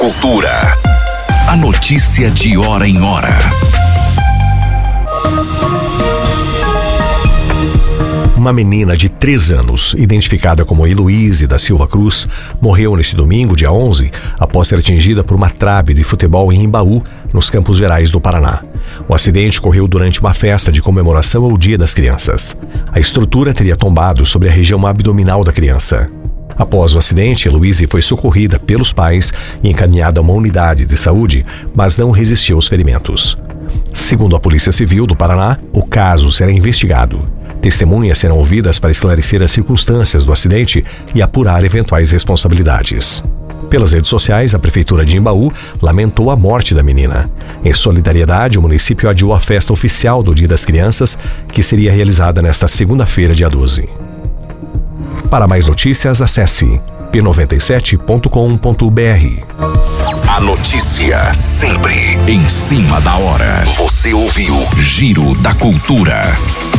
Cultura. A notícia de hora em hora. Uma menina de 3 anos, identificada como Heloíse da Silva Cruz, morreu neste domingo, dia 11, após ser atingida por uma trave de futebol em Imbaú, nos Campos Gerais do Paraná. O acidente ocorreu durante uma festa de comemoração ao Dia das Crianças. A estrutura teria tombado sobre a região abdominal da criança. Após o acidente, Heloíse foi socorrida pelos pais e encaminhada a uma unidade de saúde, mas não resistiu aos ferimentos. Segundo a Polícia Civil do Paraná, o caso será investigado. Testemunhas serão ouvidas para esclarecer as circunstâncias do acidente e apurar eventuais responsabilidades. Pelas redes sociais, a Prefeitura de Imbaú lamentou a morte da menina. Em solidariedade, o município adiou a festa oficial do Dia das Crianças, que seria realizada nesta segunda-feira, dia 12. Para mais notícias, acesse p97.com.br. A notícia sempre em cima da hora. Você ouviu Giro da Cultura.